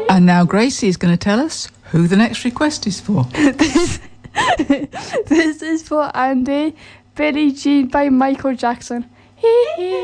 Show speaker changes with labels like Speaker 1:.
Speaker 1: And now Gracie is going to tell us who the next request is for.
Speaker 2: This is for Andy, Billie Jean by Michael Jackson. Hee hee.